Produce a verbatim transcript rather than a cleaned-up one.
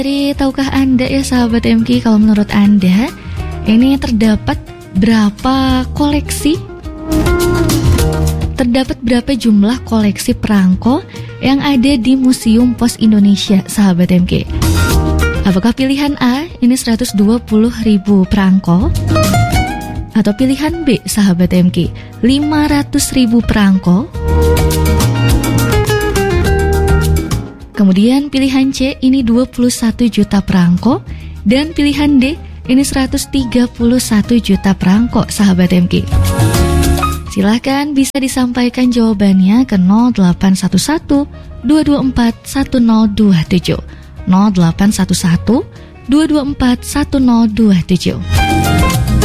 Jadi tahukah Anda ya sahabat M K, kalau menurut Anda ini terdapat berapa koleksi? Terdapat berapa jumlah koleksi perangko yang ada di Museum Pos Indonesia sahabat M K? Apakah pilihan A ini seratus dua puluh ribu perangko? Atau pilihan B sahabat M K, lima ratus ribu perangko? Kemudian pilihan C ini dua puluh satu juta perangko. Dan pilihan D ini seratus tiga puluh satu juta perangko sahabat M K. Silahkan bisa disampaikan jawabannya ke nol delapan satu satu dua dua empat satu nol dua tujuh nol delapan satu satu dua dua empat satu nol dua tujuh.